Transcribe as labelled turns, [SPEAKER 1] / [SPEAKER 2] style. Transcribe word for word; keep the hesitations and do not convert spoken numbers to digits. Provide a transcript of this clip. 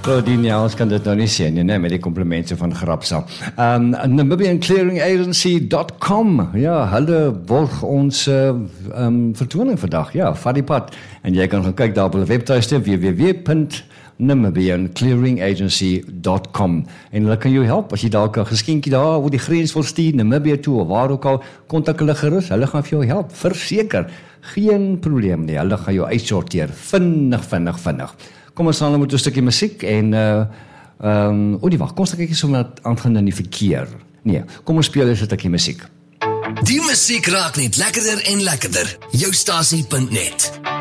[SPEAKER 1] Claudine, ja, ons kan dit nou nie sê nie, nee, met die complimente van Grapsa. Um, Namibian Clearing Agency dot com, ja, hulle borg ons uh, um, vertoning vandag, ja, vat die pad. En jy kan gaan kyk daar op hulle webtuiste, w w w punt Namibian Clearing Agency dot com. En hulle kan jou help, as jy dalk 'n geskenkie daar oor die grens wil stuur, Namibië toe, of waar ook al, kontak hulle gerus, hulle gaan vir jou help, verseker, geen probleem nie, hulle gaan jou uitsorteer, vinnig, vinnig, vinnig. Kom ons sal met 'n stukkie musiek en uh um, o nee wag, kom ons kyk eens hoe wat aangaan in die verkeer. Nee, kom ons speel eens 'n stukkie musiek.
[SPEAKER 2] Die musiek raak net lekkerder en lekkerder. Joustasie punt net